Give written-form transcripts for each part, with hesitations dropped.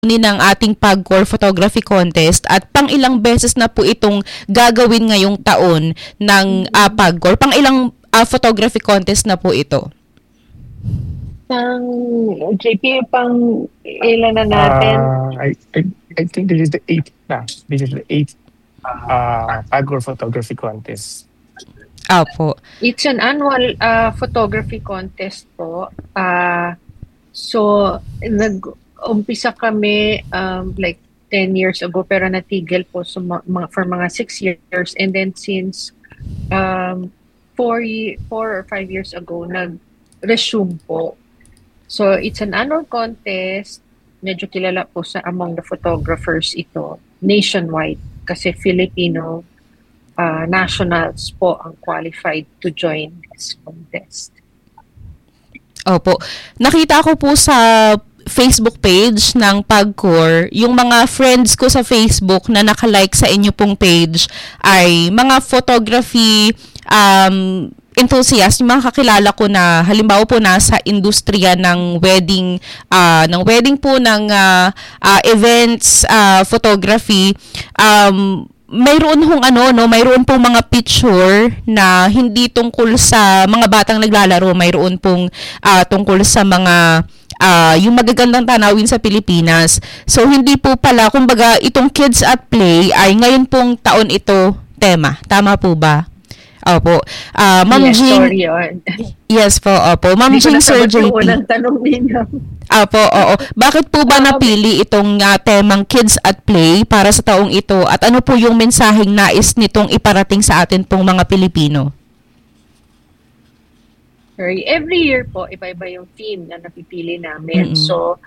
ng ating PAGCOR Photography Contest at pang ilang beses na po itong gagawin ngayong taon ng PAGCOR? Pang ilang photography contest na po ito? Pang JP, pang ilan na natin? I think this is the 8th na. This is the 8th PAGCOR Photography Contest. Opo. It's an annual photography contest po. So, nag-umpisa kami like 10 years ago pero natigil po for mga 6 years. And then since 4 or 5 years ago, nag-resume po. So, it's an annual contest. Medyo kilala po sa among the photographers ito nationwide kasi Filipino nationals po ang qualified to join this contest. Opo. Nakita ko po sa Facebook page ng PAGCOR, yung mga friends ko sa Facebook na nakalike sa inyo pong page ay mga photography enthusiast, yung mga kakilala ko na halimbawa po nasa industriya ng wedding po ng events photography. Mayroon pong mga picture na hindi tungkol sa mga batang naglalaro, mayroon pong tungkol sa mga yung magagandang tanawin sa Pilipinas. So hindi po pala, kumbaga itong Kids at Play ay ngayon pong taon ito tema. Tama po ba? Opo. Ma'am yes, Jean. Sorry yun. Yes po, opo. Ma'am Jean, Sir JP. Unang tanong ninyo. Opo, oo. Bakit po ba napili itong temang Kids at Play para sa taong ito? At ano po yung mensaheng nais nitong iparating sa atin pong mga Pilipino? Sorry. Every year po, iba-iba yung theme na napipili namin. Mm-hmm. So,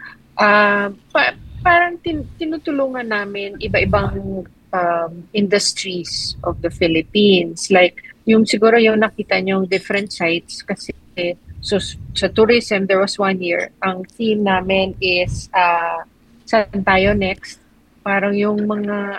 parang tinutulungan namin iba-ibang industries of the Philippines. Like, yung siguro yung nakita nyong different sites kasi so sa tourism there was one year ang theme namin is saan tayo next, parang yung mga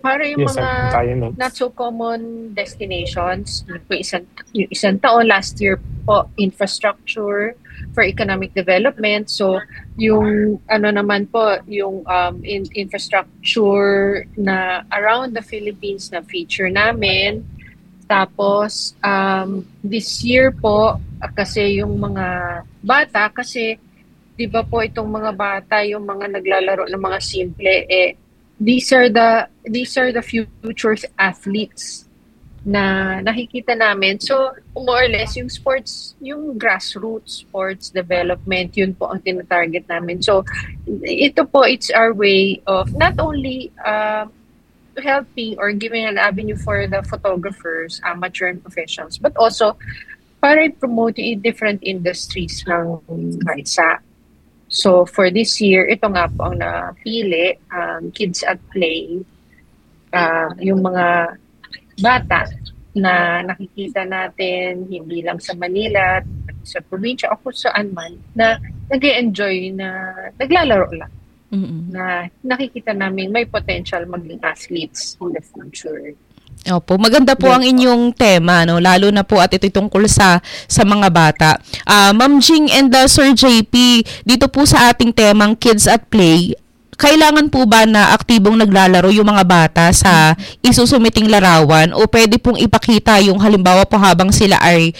not so common destinations. Yung isang taon last year po infrastructure for economic development. So yung naman po yung infrastructure na around the Philippines na feature namin. Tapos, this year po, kasi yung mga bata, kasi di ba po itong mga bata, yung mga naglalaro ng mga simple, these are the future athletes na nakikita namin. So, more or less, yung sports, yung grassroots sports development, yun po ang tinatarget namin. So, ito po, it's our way of not only helping or giving an avenue for the photographers, amateur and professionals, but also para i-promote yung different industries ng bansa. So for this year, ito nga po ang napili, Kids at Play, yung mga bata na nakikita natin hindi lang sa Manila, sa probinsya o kung saan man, na nag-e-enjoy na naglalaro lang. Mm-mm. Na nakikita namin may potential maging athletes in the future. Opo, maganda po ang inyong tema, no? Lalo na po at ito tungkol sa mga bata. Ma'am Jing and Sir JP, dito po sa ating temang Kids at Play, kailangan po ba na aktibong naglalaro yung mga bata sa isusumiting larawan o pwede pong ipakita yung halimbawa po habang sila ay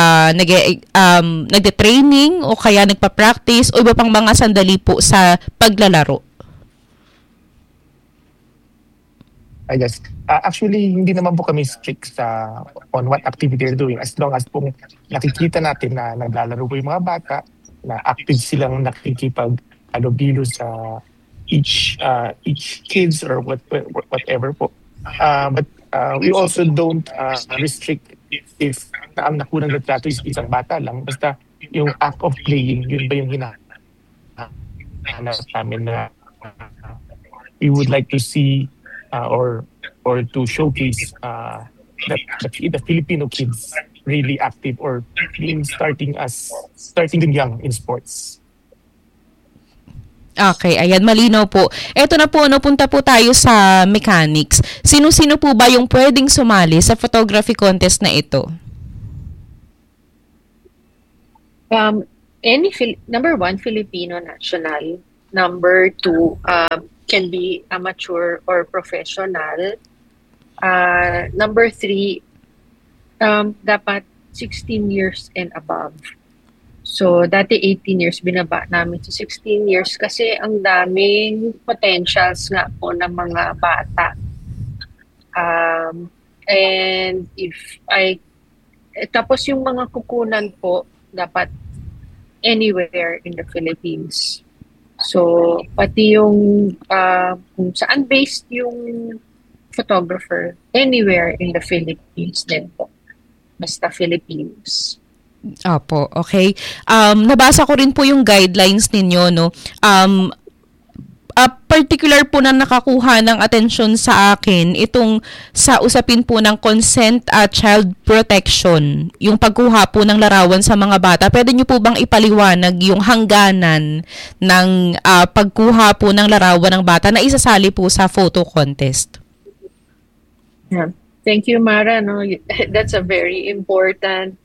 nagde-training o kaya nagpa-practice o iba pang mga sandali po sa paglalaro? I guess. Actually, hindi naman po kami strict on what activity they're doing. As long as pong nakikita natin na naglalaro po yung mga bata, na active silang nakikipag-alubilo sa each kids or whatever po. But we also don't restrict if ang nakunang retrato is isang bata lang. Basta yung act of playing, yun ba yung hinahanap namin na we would like to see or to showcase that the Filipino kids really active or starting them young in sports. Okay, ayan, malinaw po. Eto na po, punta po tayo sa mechanics. Sino-sino po ba yung pwedeng sumali sa photography contest na ito? Number one, Filipino national. Number 2, can be amateur or professional. Number 3, dapat 16 years and above. So, dati 18 years, binaba namin to 16 years kasi ang daming potentials nga po ng mga bata. And tapos yung mga kukunan po, dapat anywhere in the Philippines. So, pati yung kung saan based yung photographer, anywhere in the Philippines din po. Basta Philippines. Opo, okay. Nabasa ko rin po yung guidelines ninyo, no? Particular po na nakakuha ng atensyon sa akin itong sa usapin po ng consent at child protection, yung pagkuha po ng larawan sa mga bata. Pwede niyo po bang ipaliwanag yung hangganan ng pagkuha po ng larawan ng bata na isasali po sa photo contest? Yeah. Thank you, Mara. No, that's a very important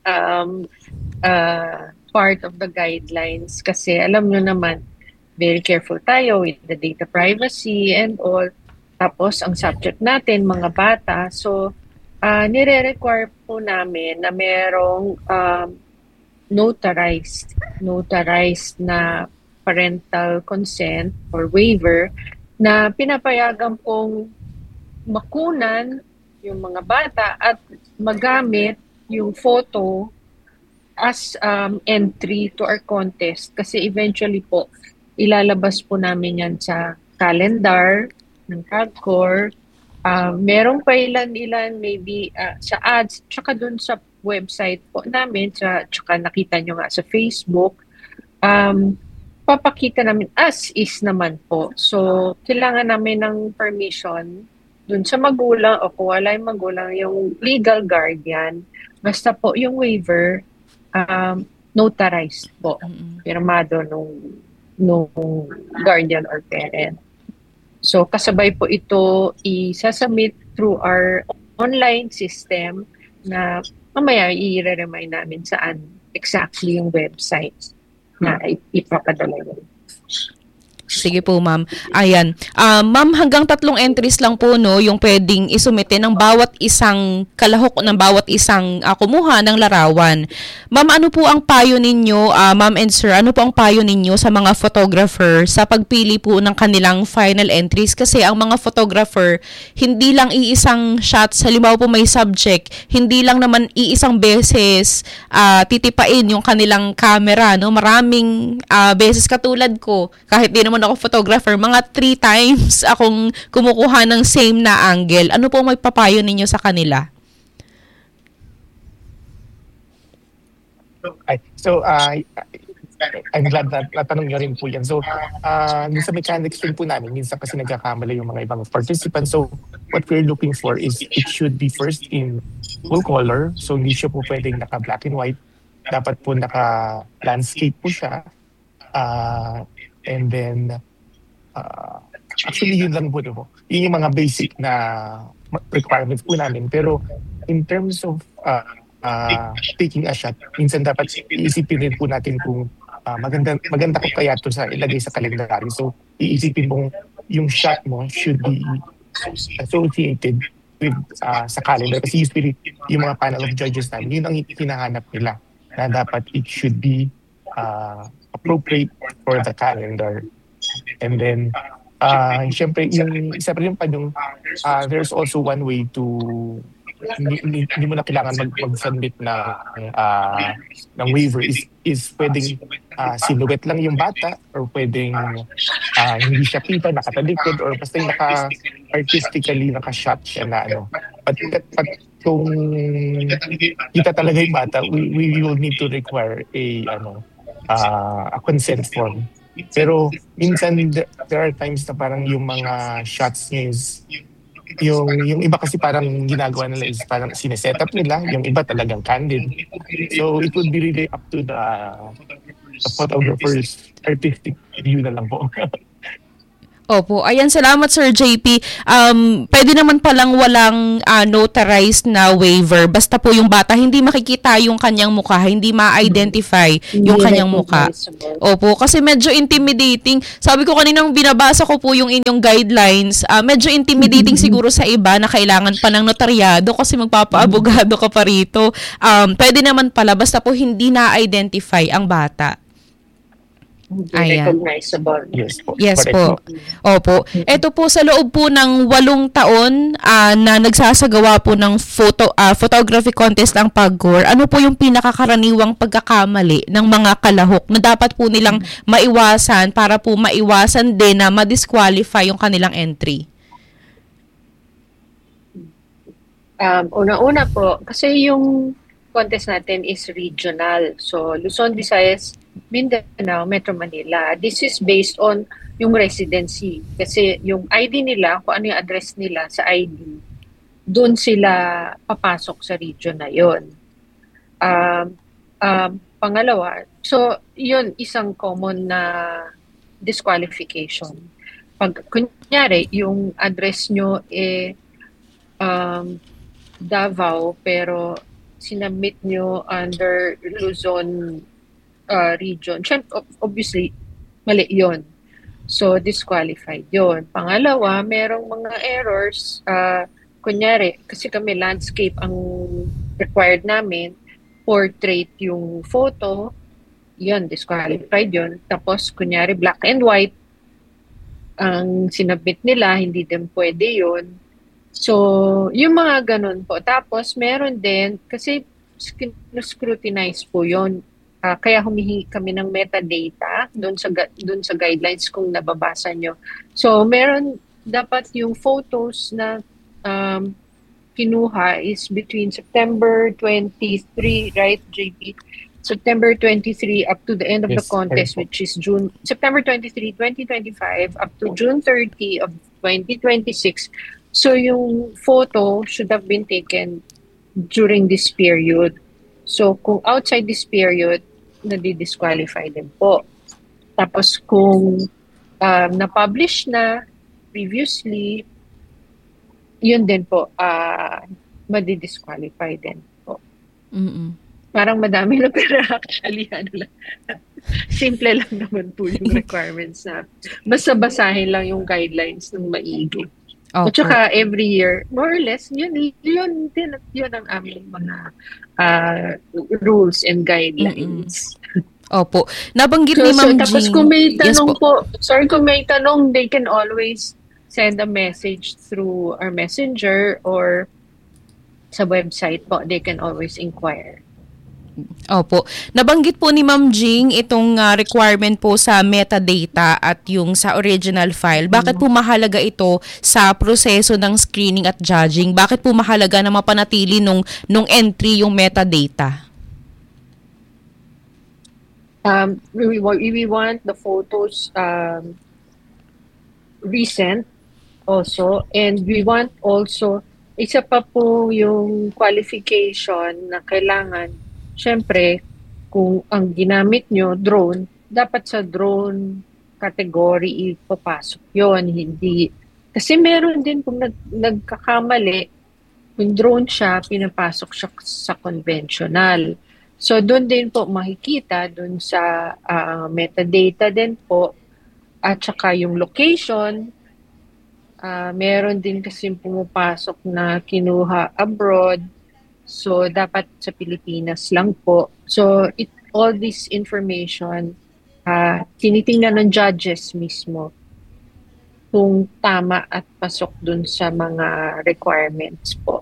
part of the guidelines kasi alam nyo naman, very careful tayo with the data privacy and all. Tapos, ang subject natin, mga bata. So, nire-require po namin na merong notarized na parental consent or waiver na pinapayagan pong makunan yung mga bata at magamit yung photo as entry to our contest kasi eventually po ilalabas po namin yan sa calendar ng CAGCOR. Merong pa ilan maybe sa ads tsaka dun sa website po namin tsaka nakita nyo nga sa Facebook. Papakita namin as is naman po. So kailangan namin ng permission dun sa magulang o kung wala yung magulang, yung legal guardian, basta po yung waiver, notarized po, pirmado nung guardian or parent. So kasabay po ito isasubmit through our online system na mamaya i-remind namin saan exactly yung website na ipapadala yun. Sige po, ma'am. Ayan. Ma'am, hanggang 3 entries lang po, no, yung pwedeng isumite ng bawat isang kalahok, ng bawat isang kumuha ng larawan. Ma'am, ano po ang payo ninyo, ma'am and sir, ano po ang payo ninyo sa mga photographer sa pagpili po ng kanilang final entries? Kasi ang mga photographer, hindi lang iisang shots, halimbawa po may subject, hindi lang naman iisang beses titipain yung kanilang camera, no? Maraming beses katulad ko, kahit di naman ako photographer, mga 3 times akong kumukuha ng same na angle. Ano po may papayo ninyo sa kanila? So, I'm glad na natanong nyo rin po yan. So, sa mechanics rin po namin, minsan kasi nagkakamali yung mga ibang participants. So, what we're looking for is it should be first in full color. So, hindi siya po pwedeng naka-black and white. Dapat po naka-landscape po siya. And then, actually yun lang po. Yun yung mga basic na requirements po namin. Pero in terms of taking a shot, minsan dapat iisipin rin po natin kung maganda ko kaya ito sa ilagay sa calendaryo. So, iisipin mong yung shot mo should be associated with sa calendar. Kasi usually, yung mga panel of judges namin, yun ang hinahanap nila na dapat it should be appropriate for the calendar. And then, syempre, yung isa pa rin pa yung, there's also one way to, hindi mo na kailangan mag-submit ng waiver is pwedeng silhouette lang yung bata or pwedeng hindi siya kita, nakatalikod or basta yung artistically naka-shot siya na ano. But kung kita talaga yung bata, we will need to require a consent form. Pero minsan there are times na parang yung mga shots niya is yung iba kasi parang ginagawa nila is parang sineset up nila, yung iba talagang candid. So it would be really up to the photographer's artistic view na lang po. Opo. Ayan, salamat Sir JP. Pwede naman palang walang notarized na waiver. Basta po yung bata, hindi makikita yung kanyang mukha, hindi ma-identify yung Hindi kanyang mukha. recognizable. Opo, kasi medyo intimidating. Sabi ko kaninang binabasa ko po yung inyong guidelines, medyo intimidating siguro sa iba na kailangan pa ng notaryado kasi magpapaabogado ka pa rito. Pwede naman pala, basta po hindi na-identify ang bata. Hindi Ayan. recognizable. Yes po. Yes Correct po. Opo. Ito po sa loob po ng 8 taon na nagsasagawa po ng photography contest ang PAGCOR, ano po yung pinakakaraniwang pagkakamali ng mga kalahok na dapat po nilang maiwasan para po maiwasan din na ma-disqualify yung kanilang entry? Una-una po, kasi yung contest natin is regional. So, Luzon, Visayas, Mindanao, Metro Manila. This is based on yung residency. Kasi yung ID nila, kung ano yung address nila sa ID, doon sila papasok sa region na yon. Pangalawa, so yun isang common na disqualification. Pag kunyari, yung address nyo Davao, pero sinabmit nyo under Luzon region. Obviously, mali yun. So, disqualified yun. Pangalawa, merong mga errors. Kunyari, kasi kami landscape ang required namin, portrait yung photo, yun, disqualified yun. Tapos, kunyari, black and white, ang sinabmit nila, hindi din pwede yun. So, yung mga ganun po. Tapos, meron din, kasi scrutinize po yun. Kaya humihingi kami ng metadata doon sa guidelines kung nababasa nyo. So, meron dapat yung photos na kinuha is between September 23, right, JP? September 23 up to the end of the contest, which is September 23, 2025 up to June 30 of 2026. So, yung photo should have been taken during this period. So, kung outside this period, nadi-disqualify din po. Tapos, kung na-publish na previously, yun din po, madi-disqualify din po. Mm-mm. Parang madami na pero actually, simple lang naman po yung requirements na basta basahin lang yung guidelines ng maigi. At saka every year, more or less, yun ang aming mga rules and guidelines. Opo. Nabanggit ni Ma'am Jean. Tapos kung may tanong yes kung may tanong, they can always send a message through our messenger or sa website po. They can always inquire. Opo. Nabanggit po ni Ma'am Jing itong requirement po sa metadata at yung sa original file. Bakit po mahalaga ito sa proseso ng screening at judging? Bakit po mahalaga na mapanatili nung entry yung metadata? We want the photos recent also, and we want also, isa pa po yung qualification na kailangan. Siyempre, kung ang ginamit nyo, drone, dapat sa drone category ipapasok yon, hindi. Kasi meron din kung nagkakamali, kung drone siya, pinapasok siya sa conventional. So, doon din po makikita, doon sa metadata din po, at saka yung location, meron din kasi pumapasok na kinuha abroad. So, dapat sa Pilipinas lang po. So, all this information, tinitingnan ng judges mismo kung tama at pasok dun sa mga requirements po.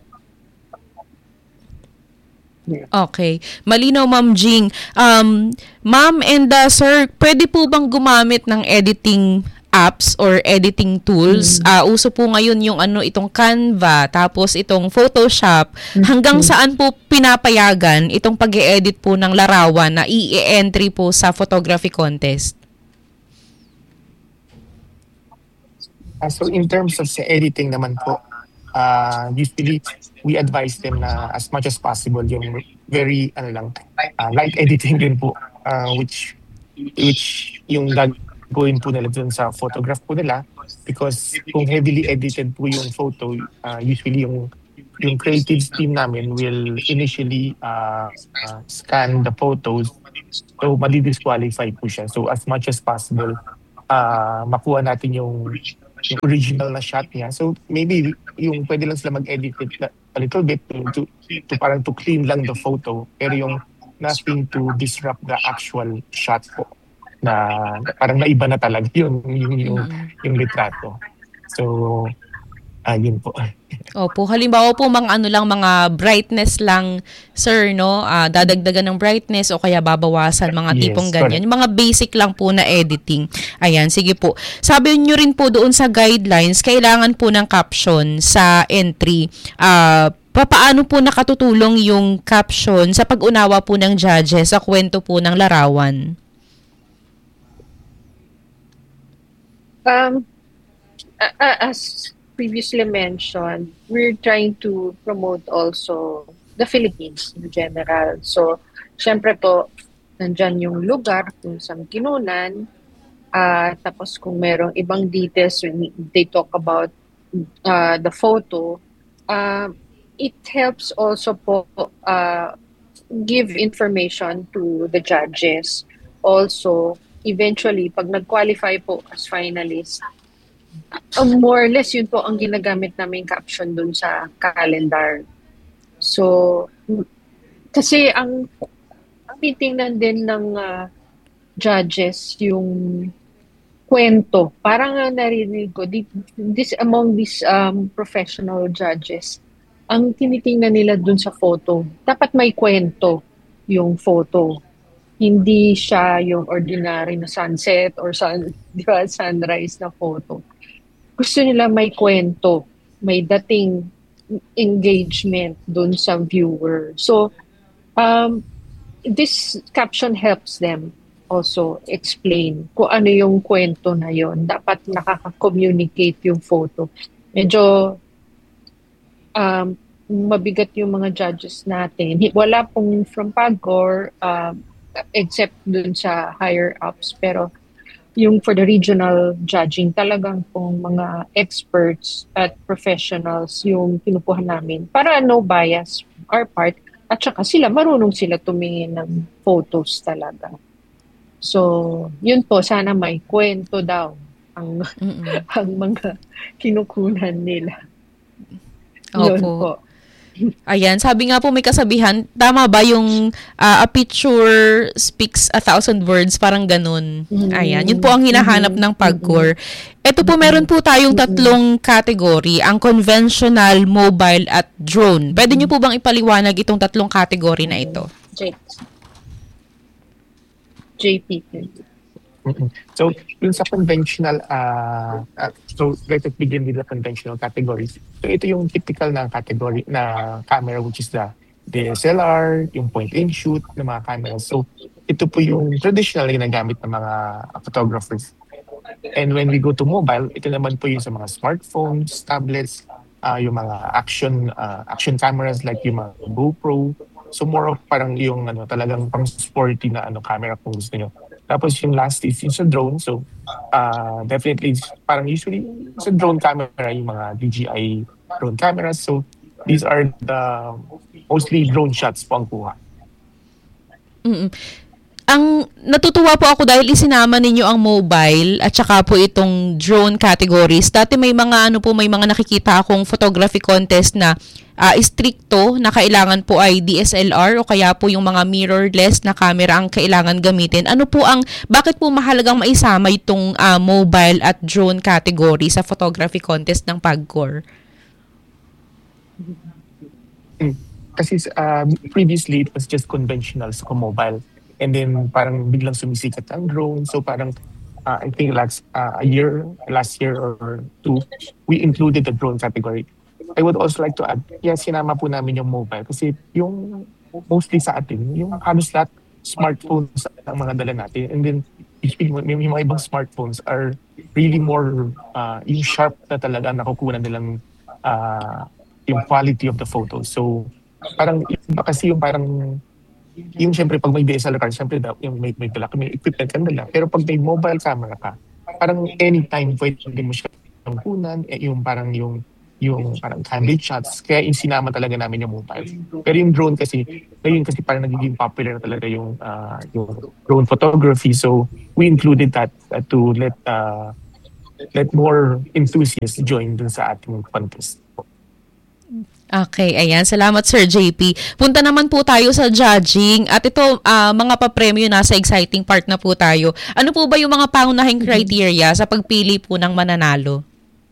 Yeah. Okay. Malinaw, Ma'am Jing. Ma'am and sir, pwede po bang gumamit ng editing apps or editing tools? Uso po ngayon yung itong Canva, tapos itong Photoshop. Hanggang saan po pinapayagan itong pag-e-edit po ng larawan na i-entry po sa photography contest? So in terms of sa editing naman po, usually we advise them na as much as possible yung very light editing din po, which yung gagawin po nila dun sa photograph po nila Because kung heavily edited po yung photo, usually yung creative team namin will initially scan the photos, so madi-disqualify po siya. So as much as possible, makuha natin yung original na shot niya. So maybe yung pwede lang sila mag-edit it a little bit to parang to clean lang the photo, pero yung nothing to disrupt the actual shot po, na parang naiba na talaga yung litrato. So yun po. Opo, halimbawa po mga brightness lang, sir, no? Dadagdagan ng brightness o kaya babawasan, mga Yes, tipong ganyan. correct. Yung mga basic lang po na editing. Ayan, sige po. Sabi nyo rin po doon sa guidelines, kailangan po ng caption sa entry. Paano po nakatutulong yung caption sa pag-unawa po ng judges sa kwento po ng larawan? As previously mentioned, we're trying to promote also the Philippines in general. So, syempre po, nandyan yung lugar kung saan kinunan. Tapos kung merong ibang details, when they talk about the photo, it helps also po give information to the judges. Also, eventually, pag nag-qualify po as finalist, more or less yun po ang ginagamit namin caption dun sa calendar. So, kasi ang titingnan din ng judges yung kwento. Parang narinig ko, among these professional judges, ang tinitingnan nila dun sa photo, dapat may kwento yung photo. Hindi siya yung ordinary na sunset or sunrise na photo. Gusto nila may kwento, may dating engagement dun sa viewer. So, this caption helps them also explain kung ano yung kwento na yon. Dapat nakaka-communicate yung photo. Medyo mabigat yung mga judges natin. Wala pong from PAGCOR, except dun sa higher ups, pero yung for the regional judging, talagang pong mga experts at professionals yung pinupuhan namin para no bias our part, at saka marunong sila tumingin ng photos talaga. So, yun po, sana may kwento daw ang mga kinukunan nila. Yun Opo. po. Ayan, sabi nga po may kasabihan, tama ba yung a picture speaks 1,000 words, parang ganun. Ayan, yun po ang hinahanap ng PAGCOR. Ito po, meron po tayong tatlong category, ang conventional, mobile, at drone. Pwede nyo po bang ipaliwanag itong tatlong category na ito? JP. So, yung sa conventional, so let's begin with the conventional categories. So, ito yung typical na category na camera, which is the DSLR, yung point-and-shoot ng mga cameras. So, ito po yung traditional na ginagamit ng mga photographers. And when we go to mobile, ito naman po yung sa mga smartphones, tablets, yung mga action cameras like yung mga GoPro. So, more of parang yung talagang pang sporty na camera kung gusto nyo. Tapos yung last is yung sa drone. So, definitely, parang usually sa drone camera, yung mga DJI drone cameras. So, these are the mostly drone shots po ang kuha. Ang natutuwa po ako dahil isinama ninyo ang mobile at saka po itong drone categories. Dati may mga may mga nakikita akong photography contest na stricto na kailangan po ay DSLR o kaya po yung mga mirrorless na camera ang kailangan gamitin. Bakit po mahalagang maisama itong mobile at drone category sa photography contest ng PAGCOR? Kasi previously, it was just conventional sa mobile. And then parang biglang sumisikat ang drone. So parang I think last year or two, we included the drone category. I would also like to add, yes, sinama po namin yung mobile kasi yung mostly sa atin, yung halos lahat smartphones ang mga dala natin. And then yung mga ibang smartphones are really more yung sharp na talaga nakukuha nilang yung quality of the photos. So parang iba kasi yung parang yung syempre pag may DSLR ka, syempre yung may equipment ka nila. Pero pag may mobile camera ka, parang anytime pwede mo siyang kunan, yung parang candid shots, kaya sinama talaga namin yung mobile. Pero yung drone kasi, ngayon kasi parang nagiging popular na talaga yung drone photography. So we included that to let more enthusiasts join dun sa ating contest. Okay, ayan. Salamat Sir JP. Punta naman po tayo sa judging at ito mga papremyo nasa exciting part na po tayo. Ano po ba yung mga pangunahing criteria sa pagpili po ng mananalo?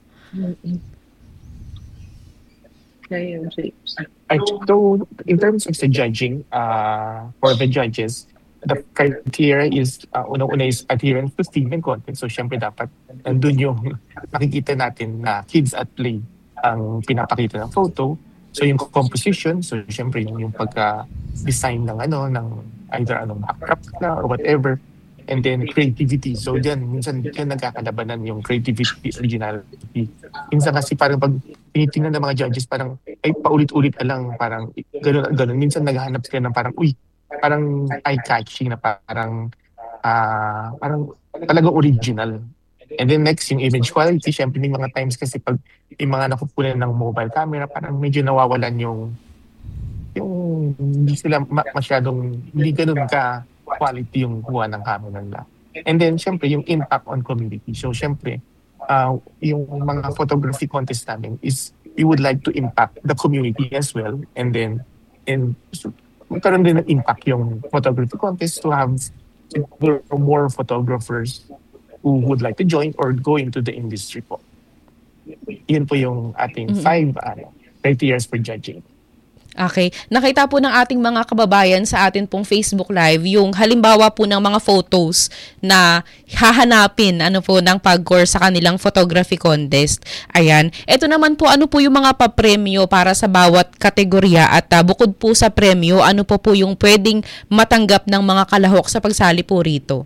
So in terms of the judging, for the judges, the criteria is unang-una is adherence to theme and content. So syempre dapat nandun yung makikita natin na kids at play ang pinapakita ng photo. So yung composition, so syempre yung pagka-design ng either backdrop na or whatever. And then creativity. So minsan nagkakalabanan yung creativity, originality. Minsan kasi parang pag tinitingnan ng mga judges, parang ay paulit-ulit na lang, parang ganun. Minsan naghahanap sila ng parang eye-catching na parang talagang original. And then next, yung image quality. Syempre may mga times kasi pag yung mga nakukunan ng mobile camera, parang medyo nawawalan yung hindi sila hindi ganun ka quality yung kuha ng camera nila. And then syempre yung impact on community. So syempre yung mga photography contest namin is we would like to impact the community as well. And so, magkaroon din ng impact yung photography contest to have more photographers who would like to join or go into the industry po. Yun po yung ating 5 criteria for judging. Okay. Nakita po ng ating mga kababayan sa atin pong Facebook Live yung halimbawa po ng mga photos na hahanapin ng PAGCOR sa kanilang photography contest. Ayan. Ito naman po, ano po yung mga papremyo para sa bawat kategorya at bukod po sa premyo, ano po yung pwedeng matanggap ng mga kalahok sa pagsali po rito?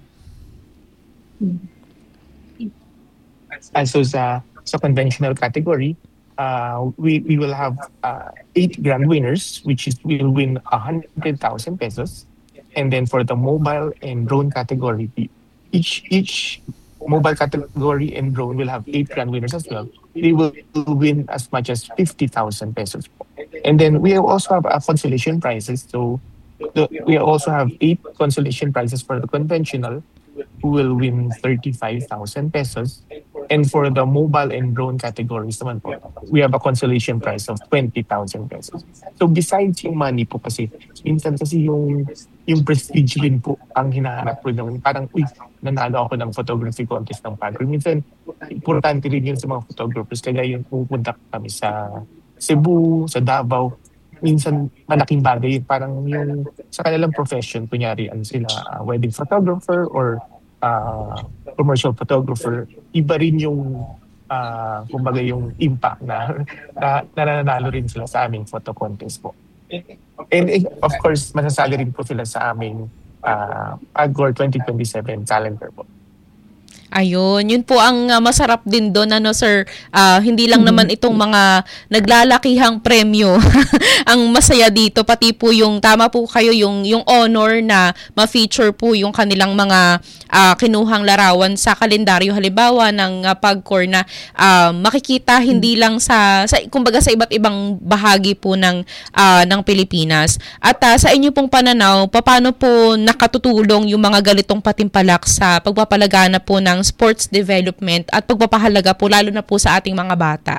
So sa conventional category, we will have 8 grand winners, which is will win 100,000 pesos. And then for the mobile and drone category, each mobile category and drone will have 8 grand winners as well. They will win as much as 50,000 pesos. And then we also have consolation prizes. So we also have 8 consolation prizes for the conventional, who will win 35,000 pesos. And for the mobile and drone categories naman po, we have a consolation prize of 20,000 pesos. So besides yung money po kasi, minsan kasi yung prestige din po ang hinahanap po naman. Parang, nanalo ako ng photography contest ng PAGCOR. Minsan, importante rin yun sa mga photographers. Kaya yung pupunta kami sa Cebu, sa Davao, minsan malaking bagay. Parang yung sa kanilang profession, kunyari, sila wedding photographer or commercial photographer, iba rin yung kumbaga yung impact na nananalo rin sila sa aming photo contest po. And of course, masasali rin po sila sa aming PAGCOR 2027 calendar po. Ayun, yun po ang masarap din doon, sir. Hindi lang naman itong mga naglalakihang premyo ang masaya dito, pati po yung, tama po kayo, yung honor na ma-feature po yung kanilang mga kinuhang larawan sa kalendaryo, halimbawa ng PAGCOR na makikita hindi lang sa kumbaga sa iba't ibang bahagi po ng Pilipinas. At sa inyo pong pananaw, paano po nakatutulong yung mga ganitong patimpalak sa pagpapalaganap po ng sports development at pagpapahalaga po lalo na po sa ating mga bata?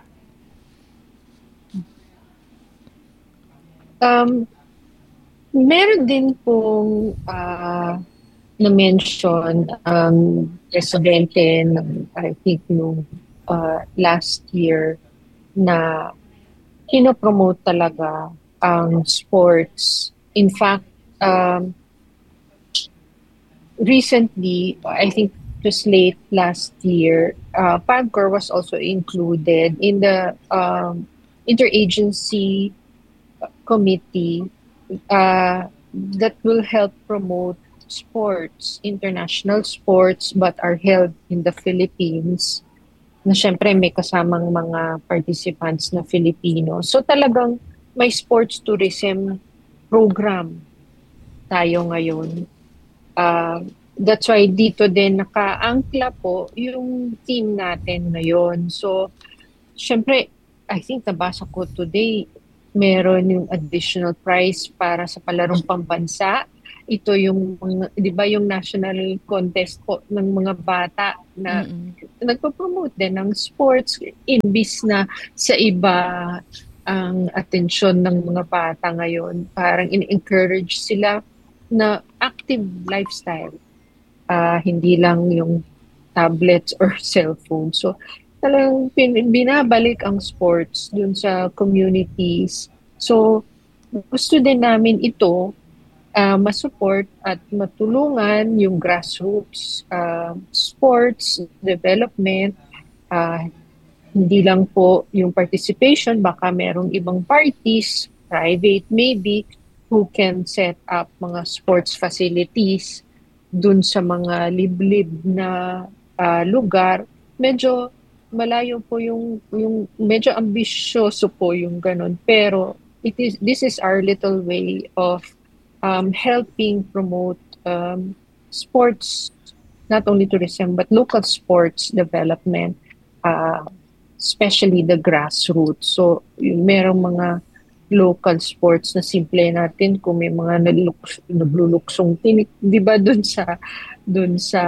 Meron din pong na-mention presidente I think nung last year na kinopromote talaga ang sports. In fact, recently, I think just late last year, PAGCOR was also included in the interagency committee that will help promote sports, international sports, but are held in the Philippines, na syempre may kasamang mga participants na Filipino. So talagang may sports tourism program tayo ngayon. that's why dito din nakaangkla po yung team natin ngayon. So, syempre, I think nabasa ko today, meron yung additional prize para sa palarong pambansa. Ito yung, di ba yung national contest po ng mga bata na nagpo-promote din ng sports, imbis na sa iba ang atensyon ng mga bata ngayon. Parang in-encourage sila na active lifestyle. Hindi lang yung tablets or cellphone. So, talagang binabalik ang sports dun sa communities. So, gusto din namin ito masupport at matulungan yung grassroots sports development. Hindi lang po yung participation, baka merong ibang parties, private maybe, who can set up mga sports facilities dun sa mga liblib na lugar. Medyo malayo po yung medyo ambisyoso po yung ganun, pero this is our little way of helping promote sports, not only tourism but local sports development, especially the grassroots. So merong mga local sports na simple natin, kung may mga nagluluksong tinik, di ba, dun sa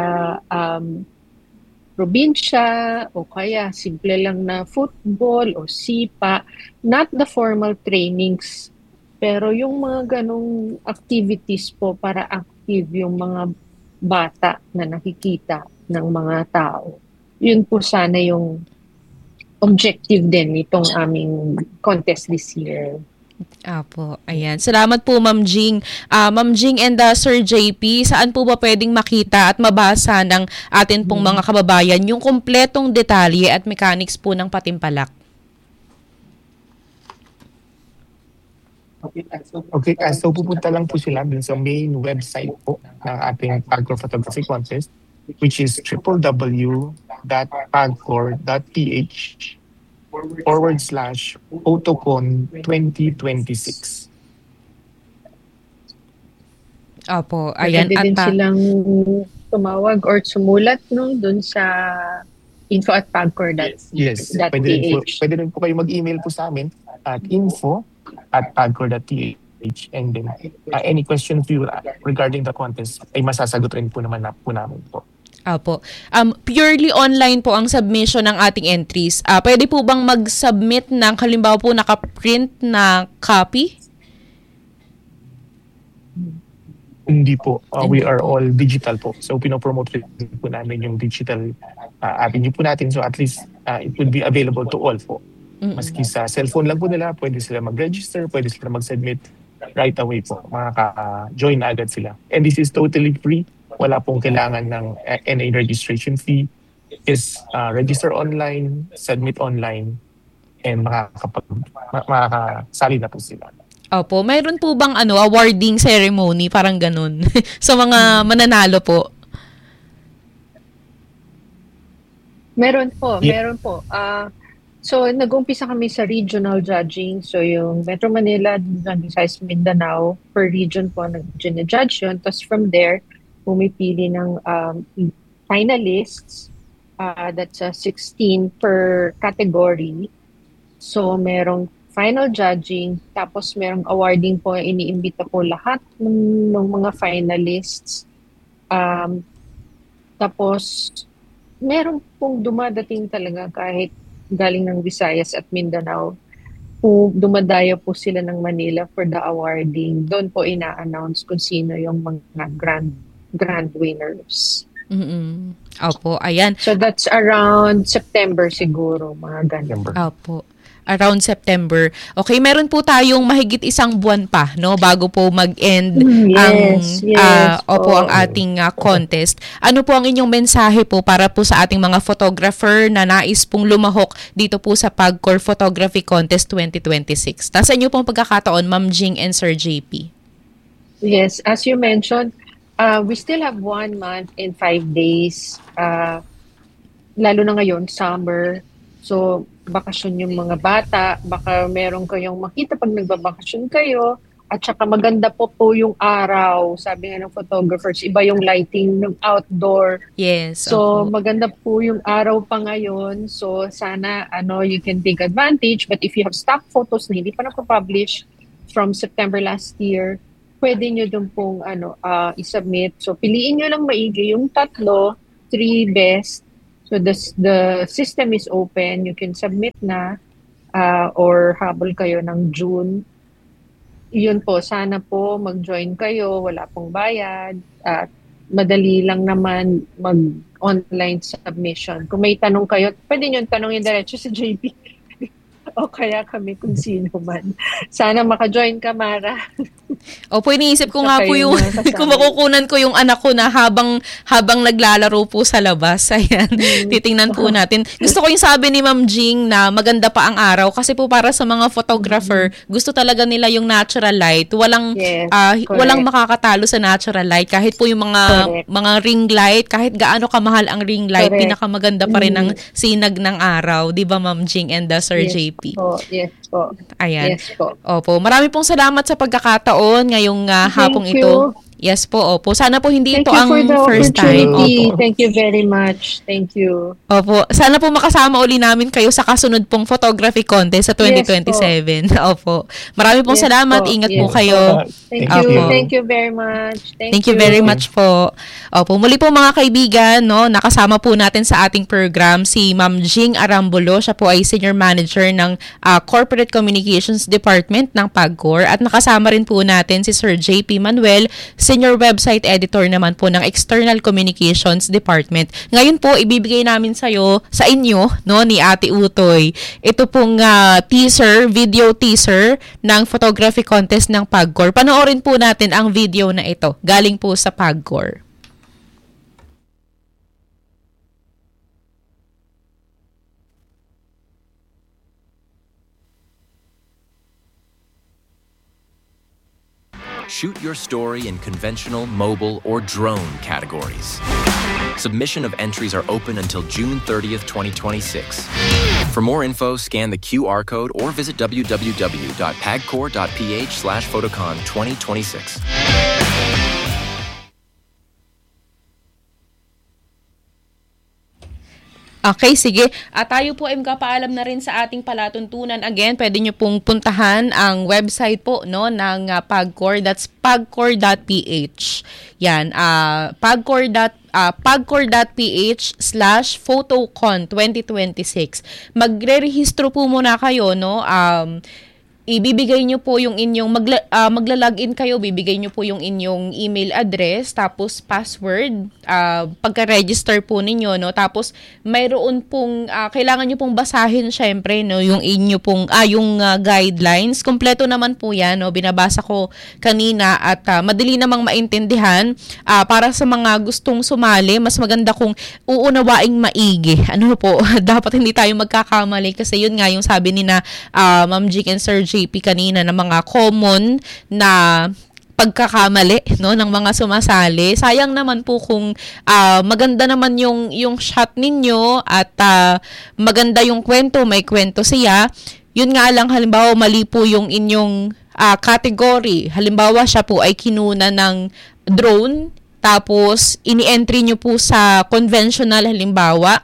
probinsya, o kaya simple lang na football o sipa, not the formal trainings, pero yung mga ganong activities po para active yung mga bata na nakikita ng mga tao. Yun po sana yung objective din nitong aming contest this year. Apo, ayan. Salamat po, Ma'am Jing. Ma'am Jing and Sir JP, saan po ba pwedeng makita at mabasa ng atin pong mga kababayan yung kumpletong detalye at mechanics po ng Patimpalak? Okay, so pupunta lang po sila dun sa main website po ng ating PAGCOR Photography Contest, which is www.pagcor.ph/photocon 2026. Opo, ayan. Pwede din silang tumawag or sumulat dun sa info@pagcor.ph. Yes, pwede rin po kayo mag-email po sa amin at info@pagcor.ph, and then any questions regarding the contest ay masasagot rin po naman po namin po. Apo. Purely online po ang submission ng ating entries. Pwede po bang mag-submit ng halimbawa po naka-print na copy? Hindi po. We are all digital po. So pinopromote rin po namin yung digital avenue po natin. So at least it will be available to all po. Maski sa cellphone lang po nila, pwede sila mag-register, pwede sila mag-submit right away po. Makaka-join na agad sila. And this is totally free. Wala pong kailangan ng any registration fee. Is register online, submit online, and makakasali na po sila. Opo, mayroon po bang awarding ceremony, parang ganun, sa mga mananalo po? Meron po. So, nag-umpisa kami sa regional judging. So, yung Metro Manila, Visayas, Mindanao, per region po nag-judge yun. Tapos from there, pumipili ng finalists. That's 16 per category. So, merong final judging, tapos merong awarding po, iniimbita po lahat ng mga finalists. Tapos, meron pong dumadating talaga kahit galing ng Visayas at Mindanao. Dumadayo po sila ng Manila for the awarding. Doon po ina-announce kung sino yung mga grand winners. Opo, ayan. So that's around September siguro, mga ganun. Opo. Around September. Okay, meron po tayong mahigit isang buwan pa, no, bago po mag-end ang ating contest. Ano po ang inyong mensahe po para po sa ating mga photographer na nais pong lumahok dito po sa PAGCOR Photography Contest 2026? Sa inyo pong pagkakataon, Ma'am Jing and Sir JP. Yes, as you mentioned, we still have 1 month and 5 days. Lalo na ngayon, summer. So, bakasyon yung mga bata. Baka meron kayong makita pag nagbabakasyon kayo, At saka maganda po yung araw. Sabi nga ng photographers, iba yung lighting ng outdoor. Yes. So, Opo. maganda po yung araw pa ngayon. So, sana you can take advantage. But if you have stock photos na hindi pa na-publish from September last year, pwede nyo dun pong isubmit. So, piliin nyo lang maigi yung 3 best. So, the system is open. You can submit na or habol kayo ng June. Yun po, sana po mag-join kayo, wala pong bayad, at madali lang naman mag-online submission. Kung may tanong kayo, pwede nyo tanongin diretso sa JP o kaya kami kung sino man. Sana maka-join ka, Mara. Opo, iniisip ko nga Saka po yung kung makukunan ko yung anak ko na habang naglalaro po sa labas. Ayan, titingnan po natin. Gusto ko yung sabi ni Ma'am Jing na maganda pa ang araw kasi po para sa mga photographer, gusto talaga nila yung natural light. Walang walang makakatalo sa natural light kahit po yung mga ring light, kahit gaano kamahal ang ring light, pinakamaganda pa rin ang sinag ng araw, 'di ba Ma'am Jing and Sir JP? Yes po. Ayan. Yes po. Opo, marami pong salamat sa pagkakataon ngayong hapong Thank ito. you. Yes po, opo. Sana po hindi Thank ito you ang for the first time. opportunity. Opo. Thank you very much. Thank you. Opo. Sana po makasama uli namin kayo sa kasunod pong photography contest sa 2027. Opo. Marami pong Yes salamat. po. Ingat Yes po po. kayo. Thank Thank you. you. Thank you very much. Thank you very much po. Opo, muli po mga kaibigan, no, nakasama po natin sa ating program si Ma'am Jing Arambulo. Siya po ay Senior Manager ng Corporate Communications Department ng PAGCOR at nakasama rin po natin si Sir JP Manuel, Senior Website Editor naman po ng External Communications Department. Ngayon po, ibibigay namin sa inyo, no, ni Ate Utoy, ito pong video teaser ng photography contest ng PAGCOR. Panoorin po natin ang video na ito. Galing po sa PAGCOR. Shoot your story in conventional, mobile, or drone categories. Submission of entries are open until June 30th, 2026. For more info, scan the QR code or visit www.pagcor.ph/photocon 2026. Okay, sige. Tayo po ay magpapaalam na rin sa ating palatuntunan. Again, pwede nyo pong puntahan ang website po, no, ng PAGCOR. That's pagcor.ph. Yan, pagcor.ph/photocon 2026. Magre-rehistro po muna kayo, no? Ibibigay nyo po yung inyong, magla-login kayo, bibigay nyo po yung inyong email address, tapos password, pagka-register po ninyo, no? Tapos, mayroon pong, kailangan nyo pong basahin, syempre, no? Yung inyo pong, yung guidelines. Kompleto naman po yan, no? Binabasa ko kanina at madali namang maintindihan. Para sa mga gustong sumali, mas maganda kung uunawaing maigi. Ano po, dapat hindi tayo magkakamali kasi yun nga yung sabi ni na Ma'am Jing and Sir JP kanina na mga common na pagkakamali, no, ng mga sumasali. Sayang naman po kung maganda naman yung shot ninyo at maganda yung kwento, may kwento siya. Yun nga lang, halimbawa mali po yung inyong category. Halimbawa siya po ay kinuna ng drone, tapos ini-entry nyo po sa conventional, halimbawa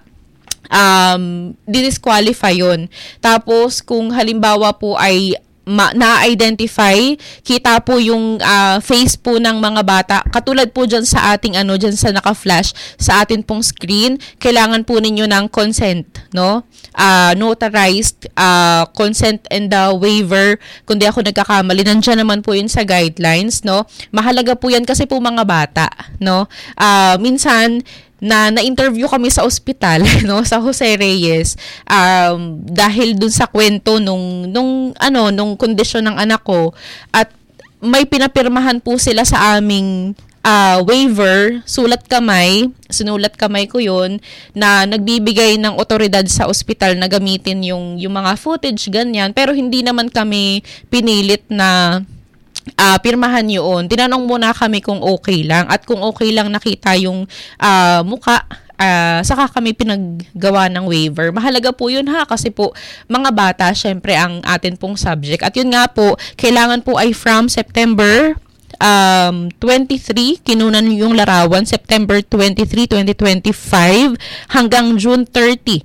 di-disqualify yun. Tapos kung halimbawa po ay na-identify, kita po yung face po ng mga bata. Katulad po dyan sa ating dyan sa naka-flash sa atin pong screen, kailangan po ninyo ng consent, no? Notarized consent and the waiver, kung di ako nagkakamali, nandiyan naman po yun sa guidelines, no? Mahalaga po yan kasi po mga bata, no? Minsan, na-interview kami sa ospital, no, sa Jose Reyes, dahil dun sa kwento nung kondisyon ng anak ko, at may pinapirmahan po sila sa aming waiver, sinulat kamay ko yun, na nagbibigay ng otoridad sa ospital na gamitin yung mga footage, ganyan, pero hindi naman kami pinilit na pirmahan yun. Tinanong muna kami kung okay lang, at kung okay lang nakita yung muka saka kami pinaggawa ng waiver. Mahalaga po yun kasi po mga bata, syempre ang atin pong subject. At yun nga po, kailangan po ay from September 23, kinunan yung larawan, September 23, 2025 hanggang June 30,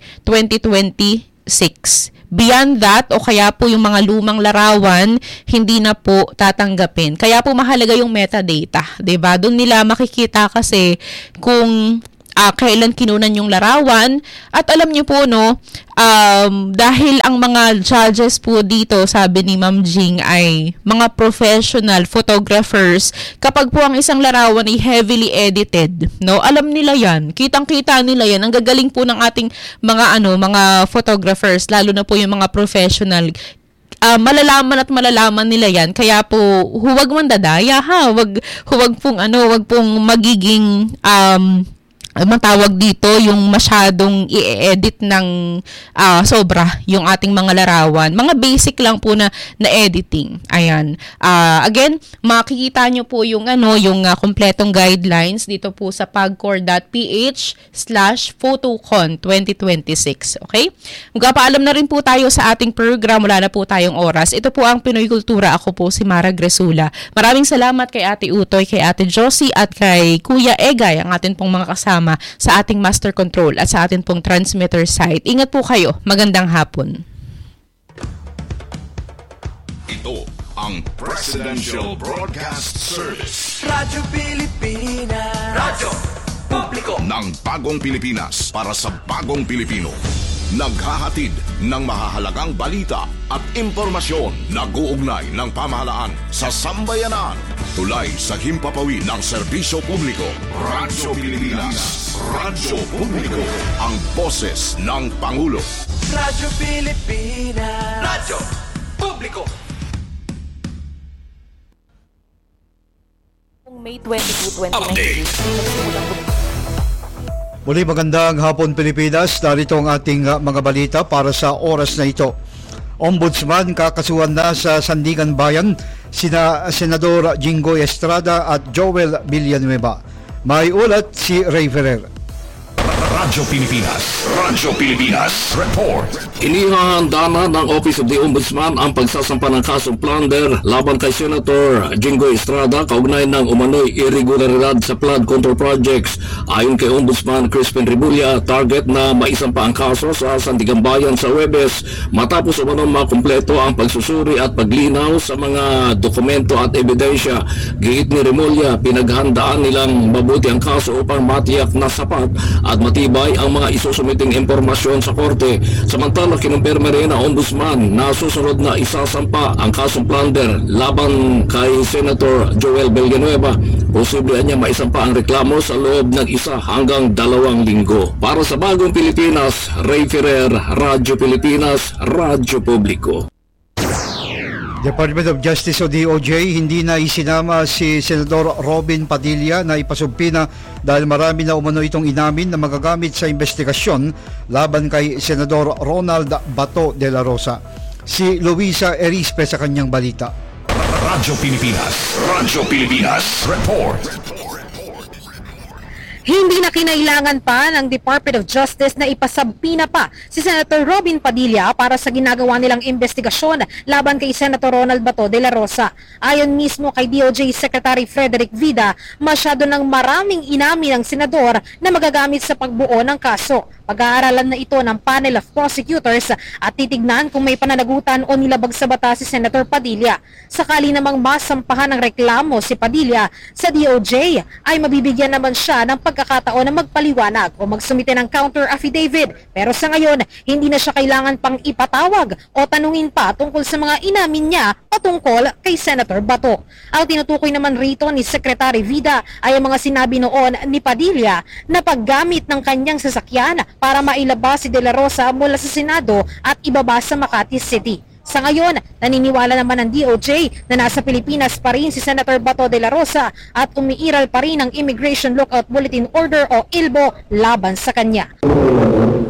2026. Beyond that, o kaya po yung mga lumang larawan, hindi na po tatanggapin. Kaya po mahalaga yung metadata, 'di ba? Doon nila makikita kasi kung kailan kinunan yung larawan. At alam niyo po, no, dahil ang mga judges po dito, sabi ni Ma'am Jing, ay mga professional photographers, kapag po ang isang larawan ay heavily edited, no, alam nila yan. Kitang-kita nila yan. Ang gagaling po ng ating mga photographers, lalo na po yung mga professional. Malalaman nila yan. Kaya po, huwag mandadaya, huwag pong magiging matawag dito yung masyadong i-edit ng sobra yung ating mga larawan. Mga basic lang po na editing. Ayan. Again, makikita nyo po yung kompletong guidelines dito po sa pagcor.ph/photocon 2026. Okay? Magpapaalam na rin po tayo sa ating program. Wala na po tayong oras. Ito po ang Pinoy Kultura. Ako po si Mara Gresula. Maraming salamat kay Ate Utoy, kay Ate Josie at kay Kuya Egay, ang atin pong mga kasama sa ating master control at sa ating pong transmitter site. Ingat po kayo. Magandang hapon. Ito ang Presidential Broadcast Service. Radyo Pilipinas. Radyo Publiko ng bagong Pilipinas para sa bagong Pilipino. Naghahatid ng mahahalagang balita at impormasyon na guugnay ng pamahalaan sa sambayanan. Tulay sa himpapawid ng serbisyo publiko. Radyo Pilipinas. Radyo Publiko. Ang boses ng Pangulo. Radyo Pilipinas. Radyo Publiko. May 22, 2019. Update. Muli magandang hapon Pilipinas, narito ang ating mga balita para sa oras na ito. Ombudsman kakasuhan na sa Sandigan Bayan sina Senador Jinggoy Estrada at Joel Villanueva. May ulat si Ray Ferrer. Radyo Pilipinas. Radyo Pilipinas. Report. Inihahanda na ng Office of the Ombudsman ang pagsasampa ng kasong plunder laban kay Senator Jinggoy Estrada kaugnay ng umano'y irregularidad sa flood control projects. Ayon kay Ombudsman Crispin Rebulla, target na maisampa ang kaso sa Sandigan Bayan sa Huwebes matapos umanong makumpleto ang pagsusuri at paglinaw sa mga dokumento at ebidensya. Giit ni Rebulla, pinaghandaan nilang mabuti ang kaso upang matiyak na sapat at matibay ang mga isusumiting impormasyon sa korte. Samantala, kinumpirma rin ang Ombudsman na susunod na isasampa ang kasong plunder laban kay Senator Joel Villanueva. Posible niya maisampa ang reklamo sa loob ng 1 hanggang 2 linggo. Para sa bagong Pilipinas, Ray Ferrer, Radyo Pilipinas, Radyo Publiko. Department of Justice o DOJ hindi na isinama si Senador Robin Padilla na ipasumpina dahil marami na umano itong inamin na magagamit sa investigasyon laban kay Senador Ronald Bato de la Rosa. Si Luisa Erispe sa kanyang balita. Radyo Pilipinas. Radyo Pilipinas. Report. Hindi na kinailangan pa ng Department of Justice na ipasampina pa si Senator Robin Padilla para sa ginagawa nilang investigasyon laban kay Senator Ronald Bato de la Rosa. Ayon mismo kay DOJ Secretary Frederick Vida, masyado ng maraming inamin ng senador na magagamit sa pagbuo ng kaso. Pag-aaralan na ito ng panel of prosecutors at titignan kung may pananagutan o nilabag sa batas si Senator Padilla. Sakali namang masampahan ng reklamo si Padilla sa DOJ, ay mabibigyan naman siya ng pagkakataon na magpaliwanag o magsumite ng counter affidavit. Pero sa ngayon, hindi na siya kailangan pang ipatawag o tanungin pa tungkol sa mga inamin niya patungkol kay Senator Bato. Ang tinutukoy naman rito ni Secretary Vida ay ang mga sinabi noon ni Padilla na paggamit ng kanyang sasakyan para mailabas si De La Rosa mula sa Senado at ibaba sa Makati City. Sa ngayon, naniniwala naman ng DOJ na nasa Pilipinas pa rin si Senator Bato de la Rosa at umiiral pa rin ang Immigration Lookout Bulletin Order o ILBO laban sa kanya.